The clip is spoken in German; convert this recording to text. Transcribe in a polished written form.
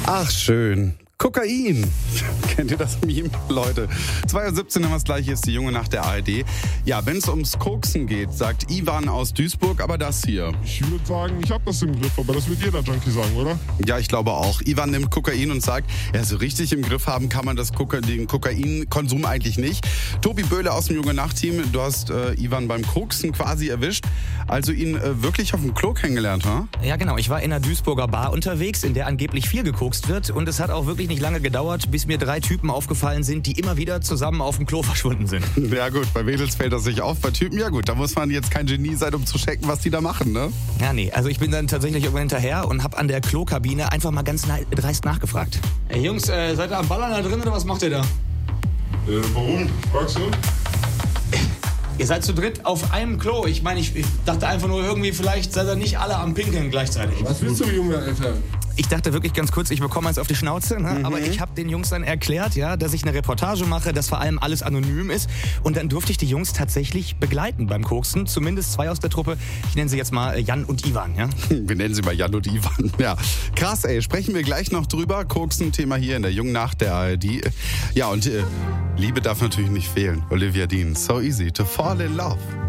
Ach, schön. Kokain. Kennt ihr das Meme? Leute, 2.17 Uhr haben wir es gleich, hier ist die Junge Nacht der ARD. Ja, wenn es ums Koksen geht, sagt Ivan aus Duisburg, aber das hier. Ich würde sagen, ich habe das im Griff, aber das wird jeder Junkie sagen, oder? Ja, ich glaube auch. Ivan nimmt Kokain und sagt, ja, so richtig im Griff haben kann man den Kokainkonsum eigentlich nicht. Tobi Böhle aus dem Junge Nacht-Team, du hast Ivan beim Koksen quasi erwischt, also ihn wirklich auf dem Klo kennengelernt, ha? Ja, genau. Ich war in einer Duisburger Bar unterwegs, in der angeblich viel gekokst wird. Und es hat auch wirklich nicht lange gedauert, bis mir 3 Typen aufgefallen sind, die immer wieder zusammen auf dem Klo verschwunden sind. Ja gut, bei Mädels fällt das nicht auf, bei Typen, ja gut, da muss man jetzt kein Genie sein, um zu checken, was die da machen, ne? Ja, nee, also ich bin dann tatsächlich irgendwann hinterher und hab an der Klokabine einfach mal ganz dreist nachgefragt. Hey Jungs, seid ihr am Ballern da drin oder was macht ihr da? Warum? Fragst du? Ihr seid zu dritt auf einem Klo. Ich meine, ich dachte einfach nur irgendwie, vielleicht seid ihr nicht alle am Pinkeln gleichzeitig. Was willst du, Junge, Alter? Ich dachte wirklich ganz kurz, ich bekomme eins auf die Schnauze, ne? Aber ich habe den Jungs dann erklärt, ja, dass ich eine Reportage mache, dass vor allem alles anonym ist. Und dann durfte ich die Jungs tatsächlich begleiten beim Koksen. Zumindest 2 aus der Truppe. Ich nenne sie jetzt mal Jan und Ivan, ja? Wir nennen sie mal Jan und Ivan. Ja, krass, ey. Sprechen wir gleich noch drüber. Koksen, Thema hier in der Jungen Nacht der ARD. Ja, und Liebe darf natürlich nicht fehlen. Olivia Dean, So Easy to Fall in Love.